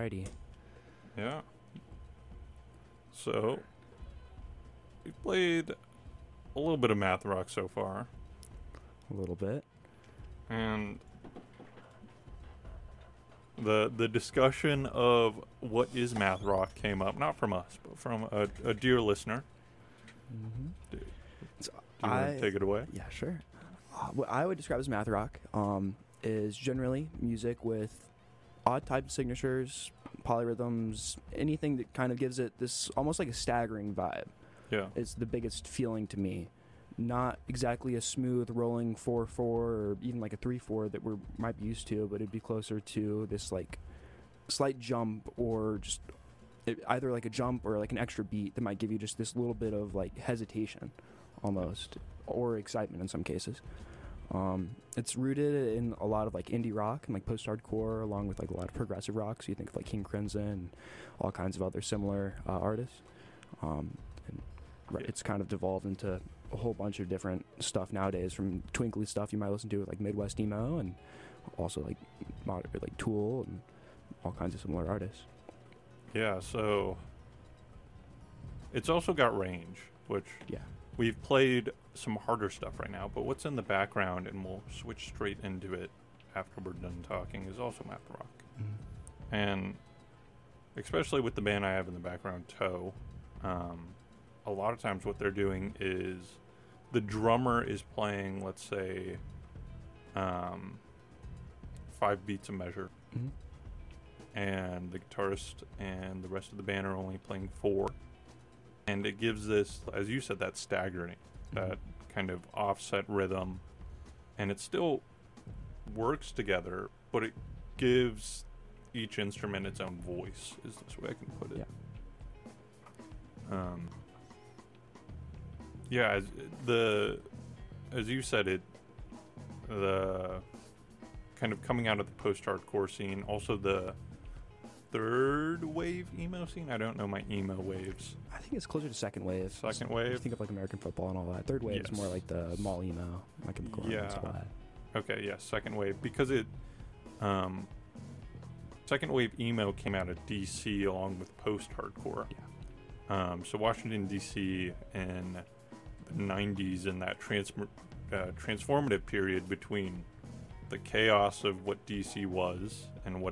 Alrighty. Yeah. So, we played a little bit of math rock so far, A little bit. and the discussion of what is math rock came up, not from us, but from a dear listener. Mm-hmm. Do So you want to take it away? Yeah, sure. What I would describe as math rock is generally music with odd type signatures, polyrhythms, anything that kind of gives it this almost like a staggering vibe. Yeah. It's the biggest feeling to me. Not exactly a smooth rolling 4/4 or even like a 3/4 that we might be used to, but it'd be closer to this like slight jump or just either like a jump or like an extra beat that might give you just this little bit of like hesitation almost, or excitement in some cases. It's rooted in a lot of like indie rock and like post-hardcore, along with like a lot of progressive rock. So you think of like King Crimson and all kinds of other similar artists. It's kind of devolved into a whole bunch of different stuff nowadays, from twinkly stuff you might listen to with like Midwest emo, and also like modern, like Tool and all kinds of similar artists. Yeah, so it's also got range, which Yeah. we've played some harder stuff right now, but what's in the background, and we'll switch straight into it after we're done talking, is also math rock. Mm-hmm. And especially with the band I have in the background, Toe, a lot of times what they're doing is the drummer is playing, let's say, 5 beats a measure, Mm-hmm. and the guitarist and the rest of the band are only playing 4. And it gives this, as you said, that staggering, that kind of offset rhythm. And it still works together, but it gives each instrument its own voice, is this way I can put it. Yeah. As you said, the kind of coming out of the post-hardcore scene, also the third wave emo scene. I don't know my emo waves. I think it's closer to second wave. Second You wave. think of like American football and all that. Third wave is more like the mall emo, like Chemical Romance, all that. Okay, yeah, second wave, because second wave emo came out of DC along with post-hardcore. Yeah. So Washington DC in the 90s, in that transformative period between the chaos of what DC was and what